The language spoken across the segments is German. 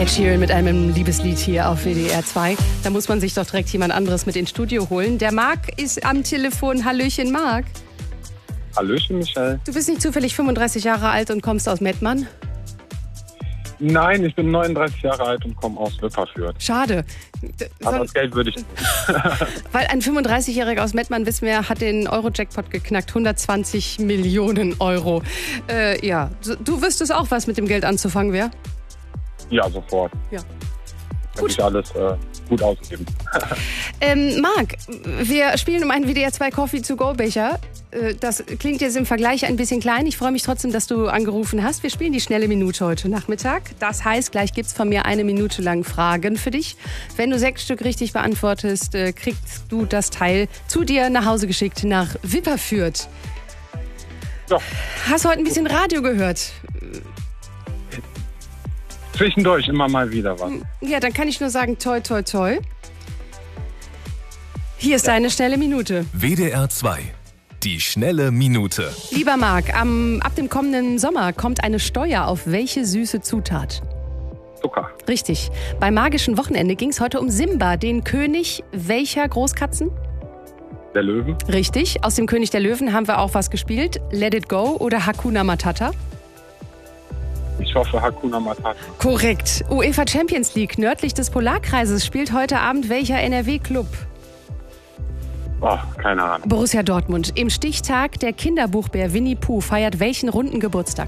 Ed Sheeran mit einem Liebeslied hier auf WDR 2. Da muss man sich doch direkt jemand anderes mit ins Studio holen. Der Marc ist am Telefon. Hallöchen, Marc. Hallöchen, Michelle. Du bist nicht zufällig 35 Jahre alt und kommst aus Mettmann? Nein, ich bin 39 Jahre alt und komme aus Wipperfürth. Schade. Aber das Geld würde ich nicht. Weil ein 35-Jähriger aus Mettmann, wissen wir, hat den Euro-Jackpot geknackt. 120 Millionen Euro. Ja, du wüsstest auch, was mit dem Geld anzufangen wäre? Ja, sofort. Ja. Kann ich alles gut ausgeben. Marc, wir spielen um einen WDR 2 Coffee-to-go-Becher. Das klingt jetzt im Vergleich ein bisschen klein. Ich freue mich trotzdem, dass du angerufen hast. Wir spielen die schnelle Minute heute Nachmittag. Das heißt, gleich gibt es von mir 1 Minute lang Fragen für dich. Wenn du 6 Stück richtig beantwortest, kriegst du das Teil zu dir nach Hause geschickt nach Wipperfürth. Ja. Hast du heute ein bisschen Radio gehört? Zwischendurch immer mal wieder was. Ja, dann kann ich nur sagen, toi, toi, toi. Hier ist deine schnelle Minute. WDR 2. Die schnelle Minute. Lieber Marc, ab dem kommenden Sommer kommt eine Steuer auf welche süße Zutat? Zucker. Richtig. Beim magischen Wochenende ging es heute um Simba, den König welcher Großkatzen? Der Löwen. Richtig. Aus dem König der Löwen haben wir auch was gespielt. Let It Go oder Hakuna Matata? Ich hoffe Hakuna Matata. Korrekt. UEFA Champions League nördlich des Polarkreises spielt heute Abend welcher NRW-Club? Oh, keine Ahnung. Borussia Dortmund. Im Stichtag der Kinderbuchbär Winnie Pooh feiert welchen runden Geburtstag?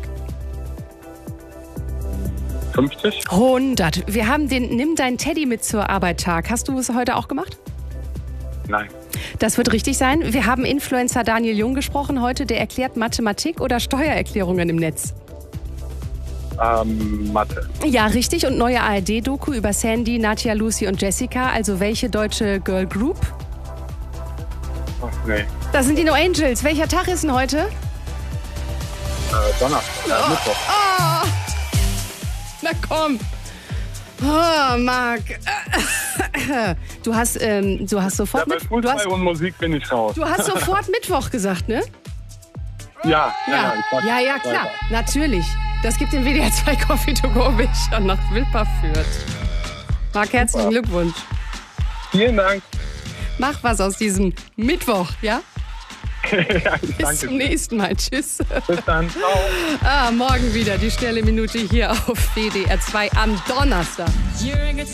50? 100. Wir haben den Nimm dein Teddy mit zur Arbeit Tag. Hast du es heute auch gemacht? Nein. Das wird richtig sein. Wir haben Influencer Daniel Jung gesprochen heute. Der erklärt Mathematik oder Steuererklärungen im Netz. Mathe. Ja, richtig. Und neue ARD-Doku über Sandy, Nadja, Lucy und Jessica. Also welche deutsche Girl Group? Ach, nee. Das sind die No Angels. Welcher Tag ist denn heute? Donnerstag. Mittwoch. Oh. Na komm. Oh, Marc. Du hast sofort Ja, bei Fußball und Musik bin ich raus. Du hast sofort Mittwoch gesagt, ne? Ja, Ja, klar. Natürlich. Das gibt den WDR 2 Coffee-to-go-Becher nach Wipperfürth. Marc, herzlichen Glückwunsch. Vielen Dank. Mach was aus diesem Mittwoch, ja? Ja, Bis zum nächsten Mal. Tschüss. Bis dann. Ciao. Morgen wieder die schnelle Minute hier auf WDR 2 am Donnerstag.